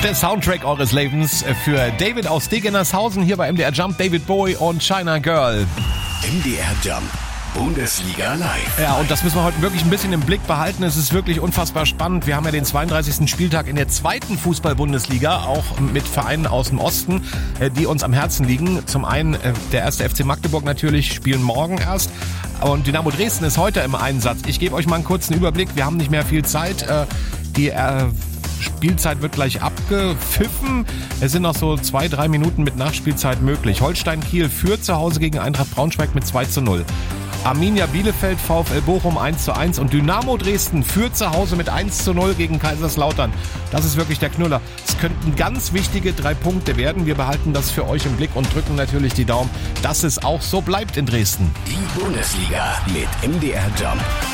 Der Soundtrack eures Lebens für David aus Degenershausen hier bei MDR Jump, David Bowie und China Girl. MDR Jump, Bundesliga live. Ja, und das müssen wir heute wirklich ein bisschen im Blick behalten. Es ist wirklich unfassbar spannend. Wir haben ja den 32. Spieltag in der zweiten Fußball-Bundesliga, auch mit Vereinen aus dem Osten, die uns am Herzen liegen. Zum einen der 1. FC Magdeburg natürlich, spielen morgen erst. Und Dynamo Dresden ist heute im Einsatz. Ich gebe euch mal einen kurzen Überblick. Wir haben nicht mehr viel Zeit. Die Spielzeit wird gleich abgepfiffen. Es sind noch so 2-3 Minuten mit Nachspielzeit möglich. Holstein Kiel führt zu Hause gegen Eintracht Braunschweig mit 2:0. Arminia Bielefeld, VfL Bochum 1:1 und Dynamo Dresden führt zu Hause mit 1:0 gegen Kaiserslautern. Das ist wirklich der Knüller. Es könnten ganz wichtige 3 Punkte werden. Wir behalten das für euch im Blick und drücken natürlich die Daumen, dass es auch so bleibt in Dresden. Die Bundesliga mit MDR Jump.